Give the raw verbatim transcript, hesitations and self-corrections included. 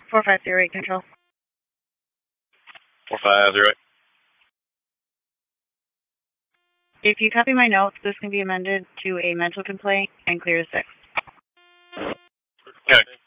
four five zero eight control. four five zero eight. If you copy my notes, this can be amended to a mental complaint and clear to six. Okay.